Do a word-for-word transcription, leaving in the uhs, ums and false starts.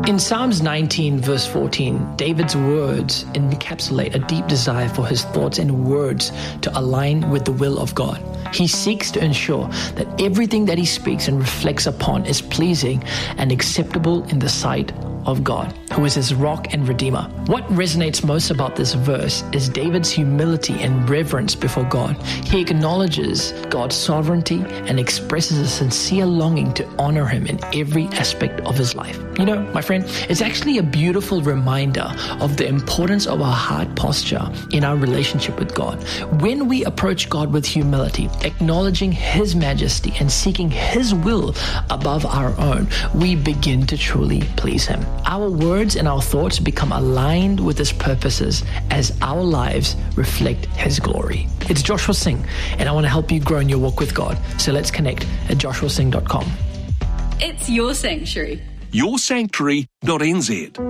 In Psalms nineteen, verse fourteen, David's words encapsulate a deep desire for his thoughts and words to align with the will of God. He seeks to ensure that everything that he speaks and reflects upon is pleasing and acceptable in the sight of God, who is his rock and redeemer. What resonates most about this verse is David's humility and reverence before God. He acknowledges God's sovereignty and expresses a sincere longing to honor him in every aspect of his life. You know, my friend, it's actually a beautiful reminder of the importance of our heart posture in our relationship with God. When we approach God with humility, acknowledging his majesty and seeking his will above our own, we begin to truly please him. Our words and our thoughts become aligned with his purposes as our lives reflect his glory. It's Joshua Singh, and I want to help you grow in your walk with God. So let's connect at joshua singh dot com. It's your sanctuary. your sanctuary dot n z.